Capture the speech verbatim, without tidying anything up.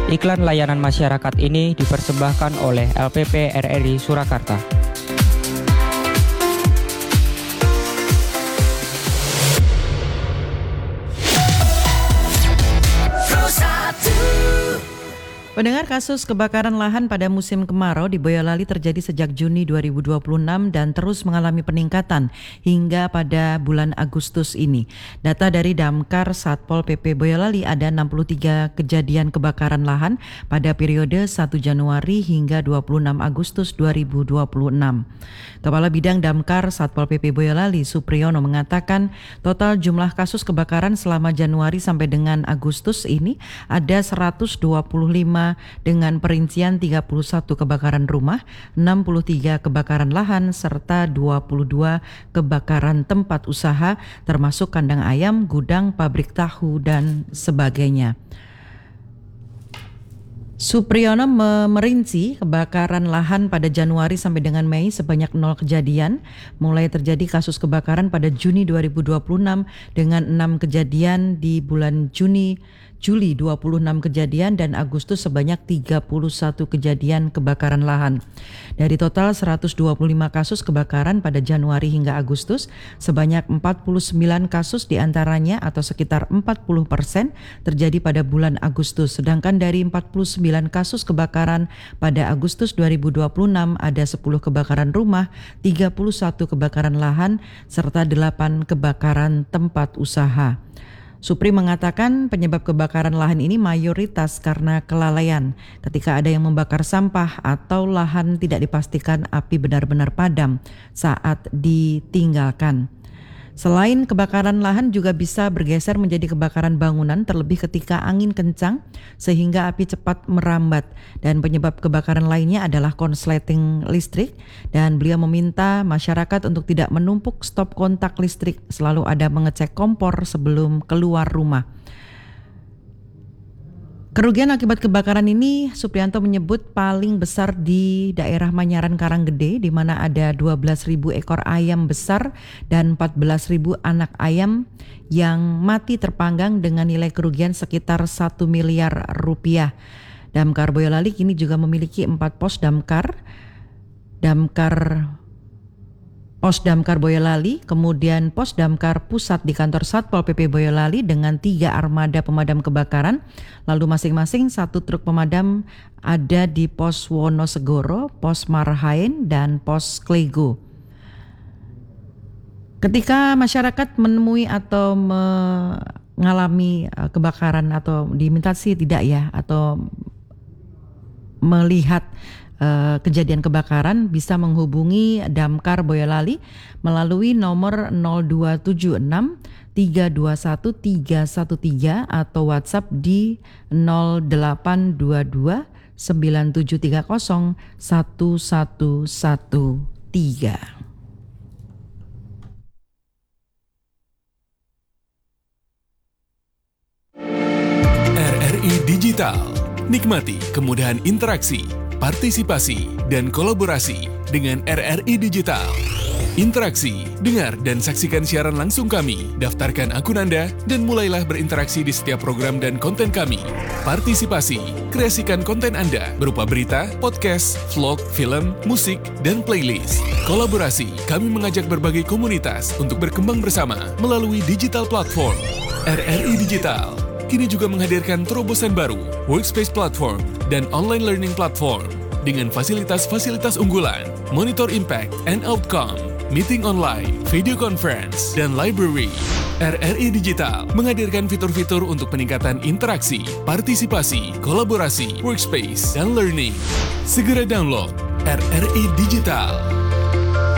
Iklan layanan masyarakat ini dipersembahkan oleh L P P R R I Surakarta. Pendengar, kasus kebakaran lahan pada musim kemarau di Boyolali terjadi sejak Juni dua ribu dua puluh enam dan terus mengalami peningkatan hingga pada bulan Agustus ini. Data dari Damkar Satpol P P Boyolali ada enam puluh tiga kejadian kebakaran lahan pada periode satu Januari hingga dua puluh enam Agustus dua ribu dua puluh enam. Kepala Bidang Damkar Satpol P P Boyolali Supriyono mengatakan total jumlah kasus kebakaran selama Januari sampai dengan Agustus ini ada seratus dua puluh lima dengan perincian tiga puluh satu kebakaran rumah, enam puluh tiga kebakaran lahan, serta dua puluh dua kebakaran tempat usaha termasuk kandang ayam, gudang, pabrik tahu, dan sebagainya. Supriyono merinci kebakaran lahan pada Januari sampai dengan Mei sebanyak nol kejadian, mulai terjadi kasus kebakaran pada Juni dua ribu dua puluh enam dengan enam kejadian, di bulan Juni Juli dua puluh enam kejadian, dan Agustus sebanyak tiga puluh satu kejadian kebakaran lahan. Dari total seratus dua puluh lima kasus kebakaran pada Januari hingga Agustus, sebanyak empat puluh sembilan kasus diantaranya atau sekitar empat puluh persen terjadi pada bulan Agustus. Sedangkan dari empat puluh sembilan kasus kebakaran pada Agustus dua ribu dua puluh enam ada sepuluh kebakaran rumah, tiga puluh satu kebakaran lahan, serta delapan kebakaran tempat usaha. Supri mengatakan penyebab kebakaran lahan ini mayoritas karena kelalaian ketika ada yang membakar sampah atau lahan tidak dipastikan api benar-benar padam saat ditinggalkan. Selain kebakaran lahan juga bisa bergeser menjadi kebakaran bangunan, terlebih ketika angin kencang sehingga api cepat merambat, dan penyebab kebakaran lainnya adalah konsleting listrik, dan beliau meminta masyarakat untuk tidak menumpuk stop kontak listrik, selalu ada mengecek kompor sebelum keluar rumah. Kerugian akibat kebakaran ini Supriyanto menyebut paling besar di daerah Manyaran Karanggede, di mana ada dua belas ribu ekor ayam besar dan empat belas ribu anak ayam yang mati terpanggang dengan nilai kerugian sekitar satu miliar rupiah. Damkar Boyolali kini juga memiliki empat pos damkar, damkar Pos Damkar Boyolali, kemudian Pos Damkar Pusat di kantor Satpol P P Boyolali dengan tiga armada pemadam kebakaran, lalu masing-masing satu truk pemadam ada di Pos Wonosegoro, Pos Marhain, dan Pos Klego. Ketika masyarakat menemui atau mengalami kebakaran atau diminta sih tidak ya, atau melihat Uh, kejadian kebakaran, bisa menghubungi Damkar Boyolali melalui nomor nol dua tujuh enam tiga dua satu tiga satu tiga atau WhatsApp di nol delapan dua dua sembilan tujuh tiga nol satu satu satu tiga. R R I Digital, nikmati kemudahan interaksi, partisipasi, dan kolaborasi dengan R R I Digital. Interaksi, dengar dan saksikan siaran langsung kami, daftarkan akun Anda, dan mulailah berinteraksi di setiap program dan konten kami. Partisipasi, kreasikan konten Anda berupa berita, podcast, vlog, film, musik, dan playlist. Kolaborasi, kami mengajak berbagai komunitas untuk berkembang bersama melalui digital platform. R R I Digital kini juga menghadirkan terobosan baru, workspace platform, dan online learning platform dengan fasilitas-fasilitas unggulan, monitor impact and outcome, meeting online, video conference, dan library. R R I Digital menghadirkan fitur-fitur untuk peningkatan interaksi, partisipasi, kolaborasi, workspace, dan learning. Segera download R R I Digital.